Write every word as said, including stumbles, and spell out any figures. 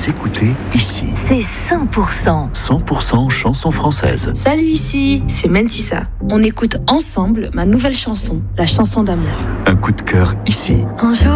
Vous écoutez ici. C'est cent pour cent. cent pour cent chansons françaises. Salut, ici, c'est Mentissa. On écoute ensemble ma nouvelle chanson, la chanson d'amour. Un coup de cœur ici. Un jour,